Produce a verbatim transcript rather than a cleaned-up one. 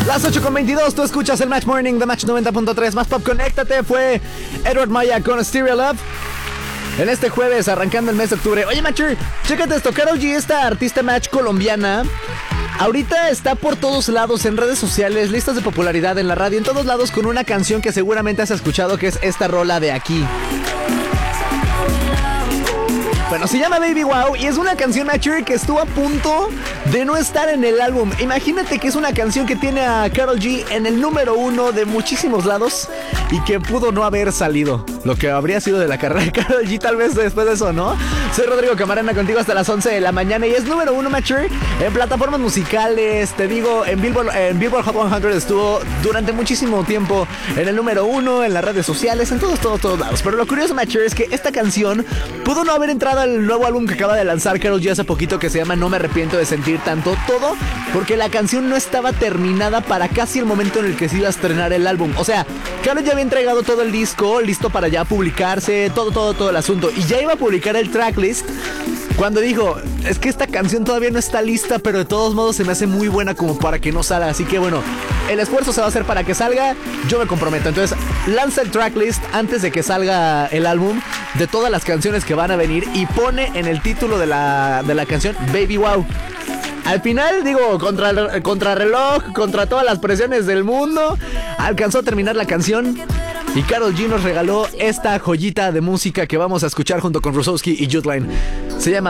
Las ocho con veintidós, tú escuchas el Match Morning de Match noventa punto tres. Más Pop, conéctate. Fue Edward Maya con Stereo Love. En este jueves, arrancando el mes de octubre. Oye, Matcher, chécate esto. Karol G, esta artista Match colombiana, ahorita está por todos lados, en redes sociales, listas de popularidad, en la radio, en todos lados, con una canción que seguramente has escuchado, que es esta rola de aquí. Bueno, se llama Baby Wow y es una canción, Matcher, que estuvo a punto de no estar en el álbum. Imagínate que es una canción que tiene a Karol G en el número uno de muchísimos lados y que pudo no haber salido. Lo que habría sido de la carrera de Karol G tal vez después de eso, ¿no? Soy Rodrigo Camarena, contigo hasta las once de la mañana y es número uno, Matcher, en plataformas musicales. Te digo, en Billboard, en Billboard Hot cien estuvo durante muchísimo tiempo en el número uno, en las redes sociales, en todos, todos, todos lados. Pero lo curioso, Matcher, es que esta canción pudo no haber entrado al nuevo álbum que acaba de lanzar Karol G hace poquito, que se llama No Me Arrepiento de Sentir Tanto. Todo porque la canción no estaba terminada para casi el momento en el que se iba a estrenar el álbum. O sea, Karol ya había entregado todo el disco, listo para ya publicarse, todo, todo, todo el asunto, y ya iba a publicar el tracklist cuando dijo, es que esta canción todavía no está lista, pero de todos modos se me hace muy buena como para que no salga. Así que bueno, el esfuerzo se va a hacer para que salga, yo me comprometo. Entonces, lanza el tracklist antes de que salga el álbum de todas las canciones que van a venir y pone en el título de la, de la canción Baby Wow. Al final, digo, contra el contrarreloj, contra todas las presiones del mundo, alcanzó a terminar la canción y Karol G nos regaló esta joyita de música que vamos a escuchar junto con Rosowski y Jutline. Se llama